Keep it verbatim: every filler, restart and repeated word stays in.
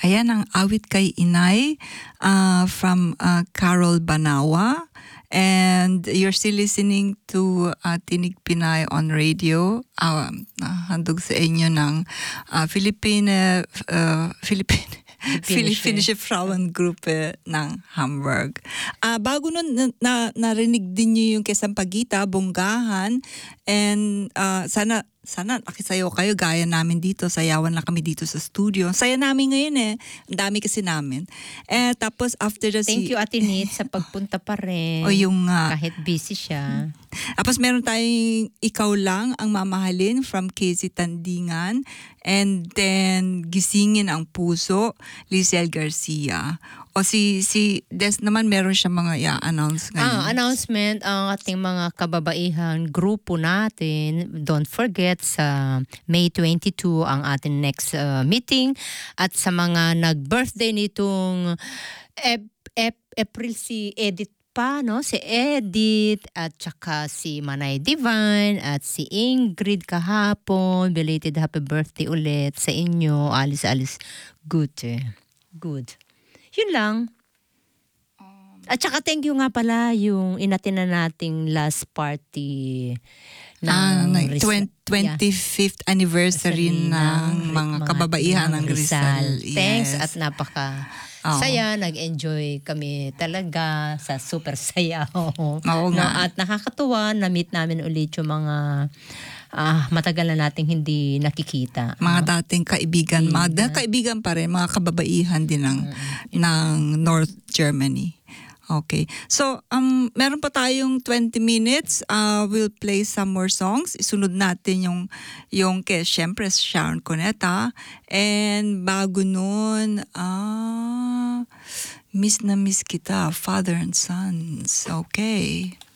Ayan ang awit kay Inay uh, from uh, Carol Banawa. And you're still listening to uh, Tinig Pinay on radio. Uh, handog sa inyo ng uh, Philippine, uh, Philippine, Philippine Frauengruppe ng Hamburg. Uh, bago nun, na, na, narinig din nyo yung Kesampagita, Bonggahan. And uh, sana Sana nakisayaw kayo gaya namin dito. Sayawan na kami dito sa studio. Saya namin ngayon eh. Ang dami kasi namin. Eh, tapos after the... Thank si- you Ate Nit sa pagpunta pa rin. O yung... Uh, kahit busy siya. Tapos meron tayong Ikaw Lang Ang Mamahalin from Casey Tandingan. And then Gisingin Ang Puso, Lizelle Garcia. O si si Des naman meron siya mga i-announce ngayon. Ah, announcement ang ating mga kababaihan grupo natin. Don't forget sa May twenty-two ang ating next uh, meeting at sa mga nag-birthday nitong Ep- Ep- April si Edith pa, no? Si Edith at saka si Manay Divine at si Ingrid kahapon. Belated happy birthday ulit sa inyo. Alice Alice good. Eh. Good. Yun lang. At saka thank you nga pala yung inatin na nating last party ng ah, Rizal. twenty-fifth yeah. anniversary ng, ng mga kababaihan ng Rizal. Rizal. Thanks yes. at napaka oh. saya. Nag-enjoy kami talaga sa super saya. Oo no, nga. at nakakatuwa na meet namin ulit yung mga Ah, matagal na nating hindi nakikita. Mga no? dating kaibigan, Kaibigan. mga kaibigan pa rin, mga kababaihan din ng, mm-hmm. ng North Germany. Okay. So, um, meron pa tayong twenty minutes. Uh, we'll play some more songs. Isunod natin yung, yung kay, syempre, Sharon Cuneta. And bago nun, ah, miss na miss kita, Father and Sons. Okay.